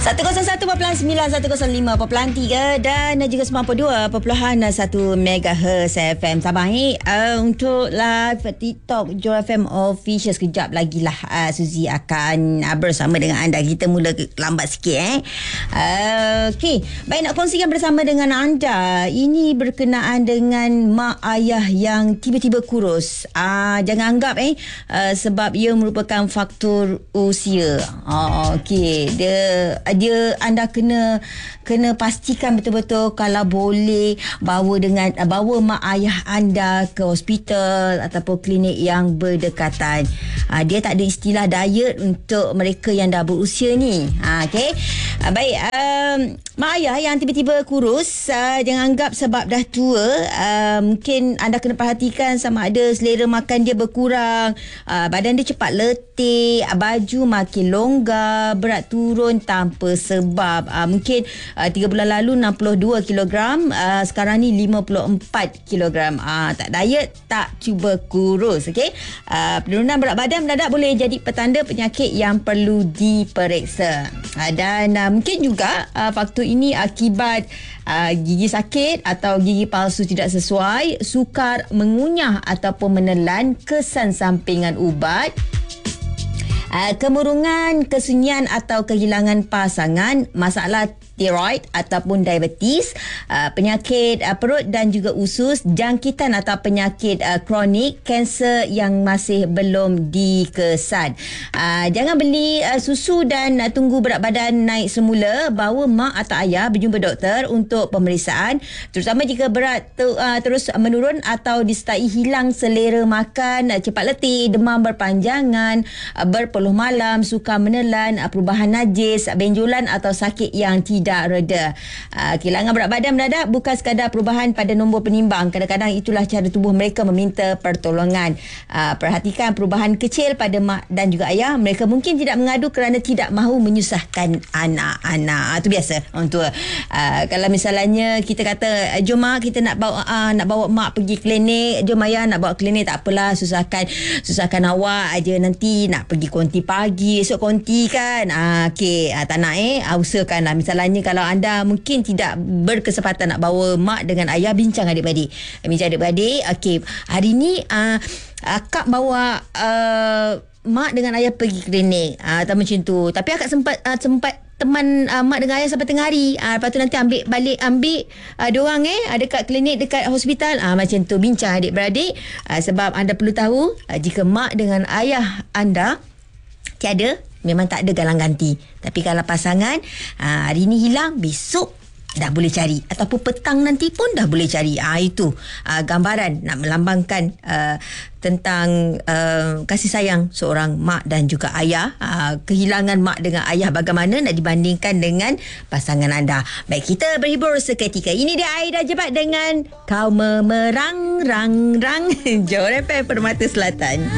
101.9, 105.3 dan juga 92.1 MHz FM Sabah ni. Untuk live TikTok Joy FM Official, sekejap lagi lah Suzy akan bersama dengan anda. Kita mula lambat sikit Okey, baik, nak kongsikan bersama dengan anda. Ini berkenaan dengan mak ayah yang tiba-tiba kurus. Jangan anggap sebab ia merupakan faktor usia. Okey, dia anda kena pastikan betul-betul kalau boleh bawa mak ayah anda ke hospital ataupun klinik yang berdekatan. Dia tak ada istilah diet untuk mereka yang dah berusia ni. Okey. Baik, mak ayah yang tiba-tiba kurus, jangan anggap sebab dah tua. Mungkin anda kena perhatikan sama ada selera makan dia berkurang, badan dia cepat letih, baju makin longgar, berat turun tanpa sebab. Mungkin 3 bulan lalu 62 kg, sekarang ni 54 kg. Tak diet, tak cuba kurus. Okey. Penurunan berat badan mendadak boleh jadi petanda penyakit yang perlu diperiksa. Dan mungkin juga faktor ini akibat gigi sakit atau gigi palsu tidak sesuai, sukar mengunyah ataupun menelan, kesan sampingan ubat, kemurungan, kesunyian atau kehilangan pasangan, masalah tiroid ataupun diabetes, penyakit perut dan juga usus, jangkitan atau penyakit kronik, kanser yang masih belum dikesan. Jangan beli susu dan tunggu berat badan naik semula. Bawa mak atau ayah berjumpa doktor untuk pemeriksaan, terutama jika berat terus menurun atau disertai hilang selera makan, cepat letih, demam berpanjangan, berpeluh malam, sukar menelan, perubahan najis, benjolan atau sakit yang tidak reda. Kehilangan berat badan mendadak bukan sekadar perubahan pada nombor penimbang. Kadang-kadang itulah cara tubuh mereka meminta pertolongan. Perhatikan perubahan kecil pada mak dan juga ayah. Mereka mungkin tidak mengadu kerana tidak mahu menyusahkan anak-anak. Itu biasa orang tua. Kalau misalnya kita kata, jom mak, kita nak bawa mak pergi klinik, jom ayah nak bawa klinik, tak apalah, susahkan awak aja, nanti nak pergi konti pagi, esok konti kan. Okey, tak nak usahakanlah. Misalnya kalau anda mungkin tidak berkesempatan nak bawa mak dengan ayah, bincang adik-beradik. Okey, hari ni akak bawa mak dengan ayah pergi klinik, atau macam tu. Tapi akak sempat teman mak dengan ayah sampai tengah hari. Lepas tu nanti ambil diorang dekat klinik, dekat hospital. Macam tu, bincang adik-beradik. Sebab anda perlu tahu, jika mak dengan ayah anda tiada, memang tak ada galang ganti. Tapi kalau pasangan hari ni hilang, besok dah boleh cari, ataupun petang nanti pun dah boleh cari. Itu gambaran nak melambangkan tentang kasih sayang seorang mak dan juga ayah. Kehilangan mak dengan ayah bagaimana nak dibandingkan dengan pasangan anda. Baik, kita berhibur seketika. Ini dia Aida Jebat dengan Kau Memerang Rang Rang. Joy FM Permata Selatan.